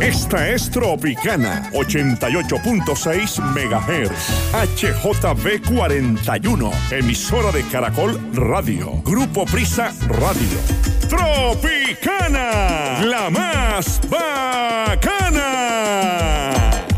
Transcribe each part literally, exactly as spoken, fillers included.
Esta es Tropicana, ochenta y ocho punto seis megahertz, H J B cuarenta y uno, emisora de Caracol Radio, Grupo Prisa Radio. Tropicana, la más bacana.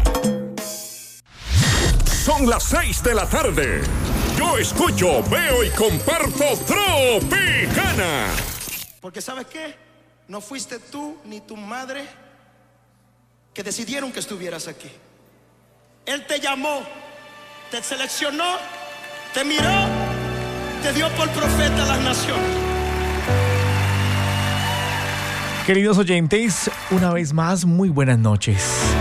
Son las seis de la tarde. Yo escucho, veo y comparto Tropicana. Porque ¿sabes qué? No fuiste tú ni tu madre que decidieron que estuvieras aquí. Él te llamó, te seleccionó, te miró, te dio por profeta a las naciones. Queridos oyentes, una vez más, muy buenas noches.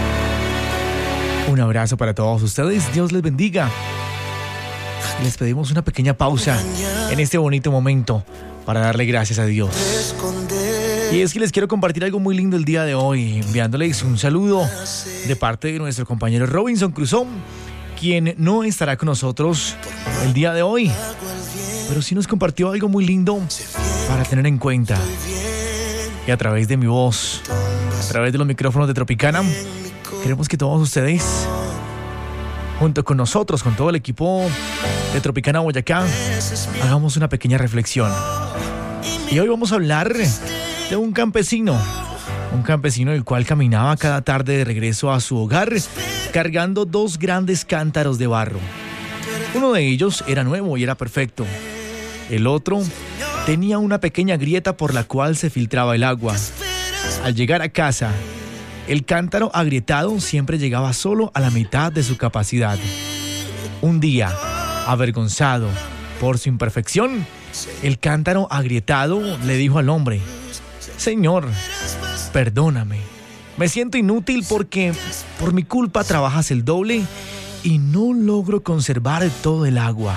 Un abrazo para todos ustedes, Dios les bendiga. Les pedimos una pequeña pausa en este bonito momento para darle gracias a Dios. Y es que les quiero compartir algo muy lindo el día de hoy, enviándoles un saludo de parte de nuestro compañero Robinson Cruzón, quien no estará con nosotros el día de hoy, pero sí nos compartió algo muy lindo para tener en cuenta. Y a través de mi voz, a través de los micrófonos de Tropicana, queremos que todos ustedes, junto con nosotros, con todo el equipo de Tropicana Boyacá, hagamos una pequeña reflexión. Y hoy vamos a hablar de un campesino, un campesino el cual caminaba cada tarde de regreso a su hogar cargando dos grandes cántaros de barro. Uno de ellos era nuevo y era perfecto. El otro tenía una pequeña grieta por la cual se filtraba el agua. Al llegar a casa, el cántaro agrietado siempre llegaba solo a la mitad de su capacidad. Un día, avergonzado por su imperfección, el cántaro agrietado le dijo al hombre: Señor, perdóname. Me siento inútil porque por mi culpa trabajas el doble y no logro conservar todo el agua.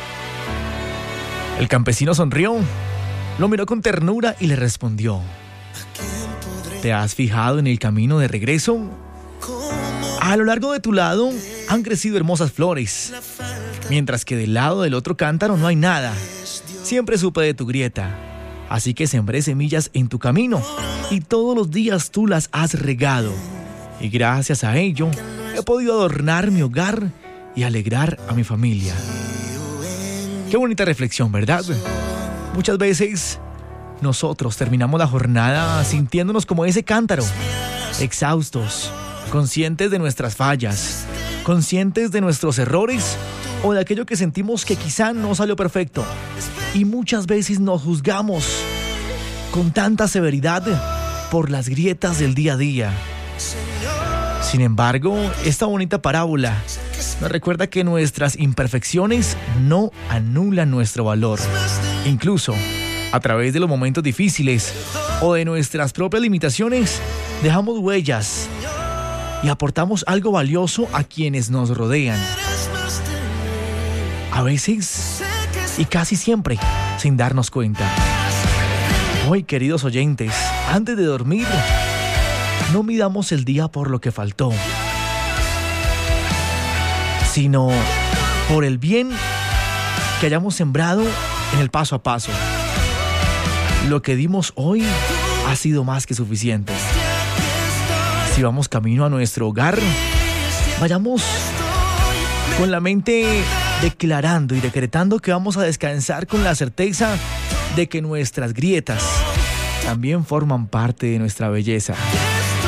El campesino sonrió, lo miró con ternura y le respondió: ¿te has fijado en el camino de regreso? A lo largo de tu lado han crecido hermosas flores, mientras que del lado del otro cántaro no hay nada. Siempre supe de tu grieta, así que sembré semillas en tu camino y todos los días tú las has regado. Y gracias a ello he podido adornar mi hogar y alegrar a mi familia. Qué bonita reflexión, ¿verdad? Muchas veces nosotros terminamos la jornada sintiéndonos como ese cántaro, exhaustos, conscientes de nuestras fallas, conscientes de nuestros errores o de aquello que sentimos que quizá no salió perfecto. Y muchas veces nos juzgamos con tanta severidad por las grietas del día a día. Sin embargo, esta bonita parábola nos recuerda que nuestras imperfecciones no anulan nuestro valor. Incluso, a través de los momentos difíciles o de nuestras propias limitaciones, dejamos huellas y aportamos algo valioso a quienes nos rodean. A veces, y casi siempre, sin darnos cuenta. Hoy, queridos oyentes, antes de dormir, no midamos el día por lo que faltó, sino por el bien que hayamos sembrado en el paso a paso. Lo que dimos hoy ha sido más que suficiente. Si vamos camino a nuestro hogar, vayamos con la mente declarando y decretando que vamos a descansar con la certeza de que nuestras grietas también forman parte de nuestra belleza.